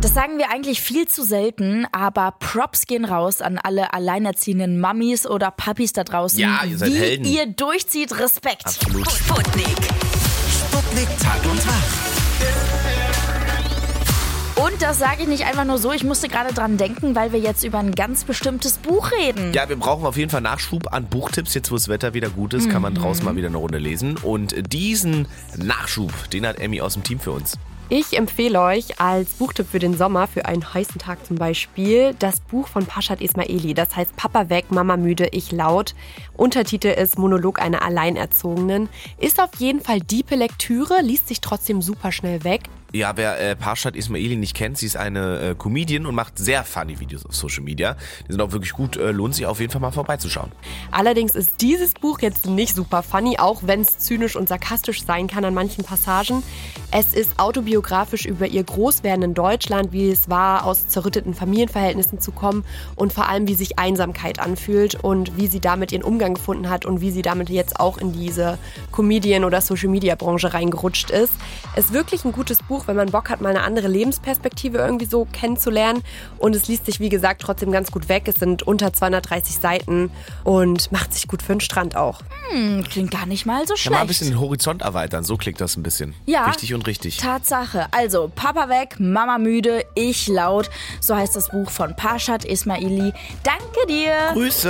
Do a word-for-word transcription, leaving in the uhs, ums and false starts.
Das sagen wir eigentlich viel zu selten, aber Props gehen raus an alle alleinerziehenden Mamis oder Papis da draußen. Ja, ihr seid Wie Helden. ihr durchzieht, Respekt. Absolut. Sputnik. Sputnik Tag und Tag. Und das sage ich nicht einfach nur so, ich musste gerade dran denken, weil wir jetzt über ein ganz bestimmtes Buch reden. Ja, wir brauchen auf jeden Fall Nachschub an Buchtipps. Jetzt, wo das Wetter wieder gut ist, kann man draußen mal wieder eine Runde lesen. Und diesen Nachschub, den hat Emmy aus dem Team für uns. Ich empfehle euch als Buchtipp für den Sommer, für einen heißen Tag zum Beispiel, das Buch von Pashat Ismaili. Das heißt Papa weg, Mama müde, ich laut. Untertitel ist Monolog einer Alleinerzogenen. Ist auf jeden Fall diepe Lektüre, liest sich trotzdem super schnell weg. Ja, wer äh, Pashat Ismaili nicht kennt, sie ist eine äh, Comedian und macht sehr funny Videos auf Social Media. Die sind auch wirklich gut, äh, lohnt sich auf jeden Fall mal vorbeizuschauen. Allerdings ist dieses Buch jetzt nicht super funny, auch wenn es zynisch und sarkastisch sein kann an manchen Passagen. Es ist autobiografisch über ihr Großwerden in Deutschland, wie es war, aus zerrütteten Familienverhältnissen zu kommen und vor allem, wie sich Einsamkeit anfühlt und wie sie damit ihren Umgang gefunden hat und wie sie damit jetzt auch in diese Comedian- oder Social-Media-Branche reingerutscht ist. Es ist wirklich ein gutes Buch, wenn man Bock hat, mal eine andere Lebensperspektive irgendwie so kennenzulernen. Und es liest sich, wie gesagt, trotzdem ganz gut weg. Es sind unter zweihundertdreißig Seiten und macht sich gut für den Strand auch. Hm, klingt gar nicht mal so Ja, schlecht. mal ein bisschen den Horizont erweitern, so klingt das ein bisschen. Ja. Wichtig und richtig. Tatsache. Also, Papa weg, Mama müde, ich laut. So heißt das Buch von Pashat Ismaili. Danke dir. Grüße.